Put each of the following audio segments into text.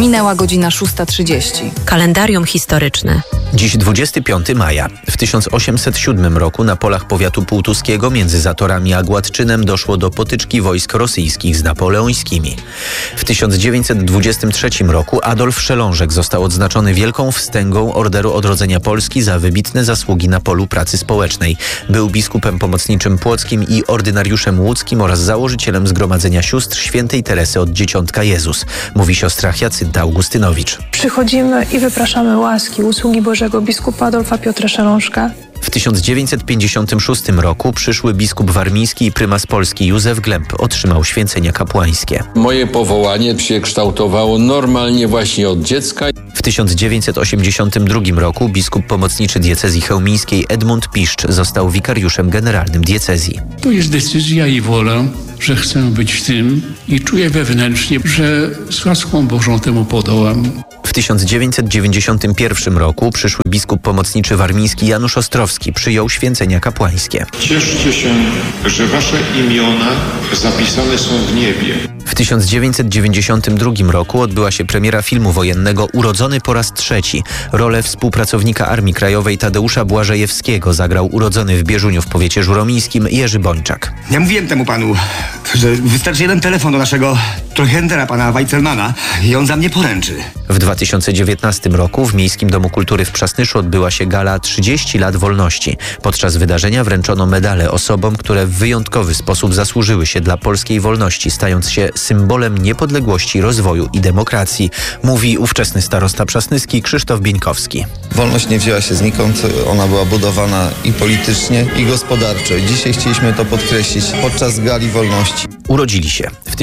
Minęła godzina 6:30. Kalendarium historyczne. Dziś 25 maja. W 1807 roku na polach powiatu półtuskiego między Zatorami a Gładczynem doszło do potyczki wojsk rosyjskich z napoleońskimi. W 1923 roku Adolf Szelążek został odznaczony Wielką Wstęgą Orderu Odrodzenia Polski za wybitne zasługi na polu pracy społecznej. Był biskupem pomocniczym płockim i ordynariuszem łódzkim oraz założycielem Zgromadzenia Sióstr Świętej Teresy od Dzieciątka Jezus, mówi siostra Jacynta Augustynowicz. Przychodzimy i wypraszamy łaski, usługi Bożego biskupa Adolfa Piotra Szelążka. W 1956 roku przyszły biskup warmiński i prymas Polski Józef Glemp otrzymał święcenia kapłańskie. Moje powołanie się kształtowało normalnie właśnie od dziecka. W 1982 roku biskup pomocniczy diecezji chełmińskiej Edmund Piszcz został wikariuszem generalnym diecezji. To jest decyzja i wola, że chcę być tym i czuję wewnętrznie, że z łaską Bożą temu podołam. W 1991 roku przyszły biskup pomocniczy warmiński Janusz Ostrowski przyjął święcenia kapłańskie. Cieszcie się, że wasze imiona zapisane są w niebie. W 1992 roku odbyła się premiera filmu wojennego Urodzony po raz trzeci. Rolę współpracownika Armii Krajowej Tadeusza Błażejewskiego zagrał urodzony w Bieżuniu w powiecie żuromińskim Jerzy Bończak. Ja mówiłem temu panu, że wystarczy jeden telefon do naszego trojhendera, pana Weitzelmana, i on za mnie poręczy. W 2019 roku w Miejskim Domu Kultury w Przasnyszu odbyła się gala 30 lat wolności. Podczas wydarzenia wręczono medale osobom, które w wyjątkowy sposób zasłużyły się dla polskiej wolności, stając się symbolem niepodległości, rozwoju i demokracji, mówi ówczesny starosta przasnyski Krzysztof Bieńkowski. Wolność nie wzięła się znikąd, ona była budowana i politycznie, i gospodarczo. I dzisiaj chcieliśmy to podkreślić podczas gali wolności. Urodzili się w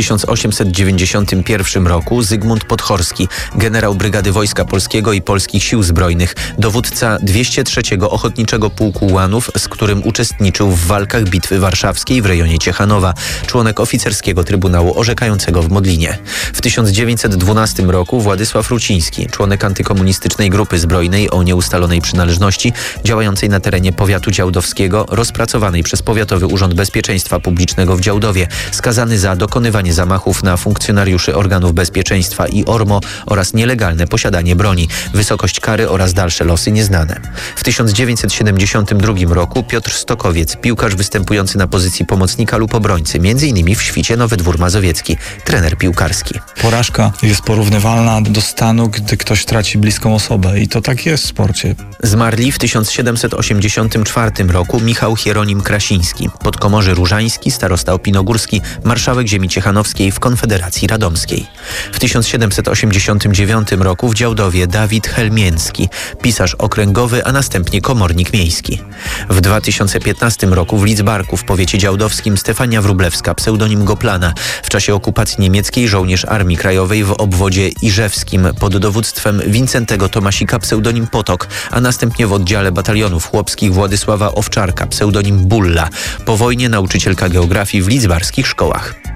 1891 roku Zygmunt Podhorski, generał Brygady Wojska Polskiego i Polskich Sił Zbrojnych, dowódca 203 Ochotniczego Pułku Ułanów, z którym uczestniczył w walkach Bitwy Warszawskiej w rejonie Ciechanowa, członek oficerskiego Trybunału Orzekającego w Modlinie. W 1912 roku Władysław Ruciński, członek antykomunistycznej grupy zbrojnej o nieustalonej przynależności, działającej na terenie powiatu działdowskiego, rozpracowanej przez Powiatowy Urząd Bezpieczeństwa Publicznego w Działdowie, skazany za dokonywanie zamachów na funkcjonariuszy organów bezpieczeństwa i ORMO oraz nielegalne posiadanie broni. Wysokość kary oraz dalsze losy nieznane. W 1972 roku Piotr Stokowiec, piłkarz występujący na pozycji pomocnika lub obrońcy, m.in. w Świcie Nowy Dwór Mazowiecki, trener piłkarski. Porażka jest porównywalna do stanu, gdy ktoś traci bliską osobę i to tak jest w sporcie. Zmarli w 1784 roku Michał Hieronim Krasiński, podkomorzy różański, starosta opinogórski, marszałek ziemi ciechanowskiej w Konfederacji Radomskiej. W 1789 roku w Działdowie Dawid Helmiński, pisarz okręgowy, a następnie komornik miejski. W 2015 roku w Lidzbarku w powiecie działdowskim Stefania Wróblewska, pseudonim Goplana, w czasie okupacji niemieckiej żołnierz Armii Krajowej w obwodzie iżewskim pod dowództwem Wincentego Tomasika, pseudonim Potok, a następnie w oddziale batalionów chłopskich Władysława Owczarka, pseudonim Bulla. Po wojnie nauczycielka geografii w lidzbarskich szkołach.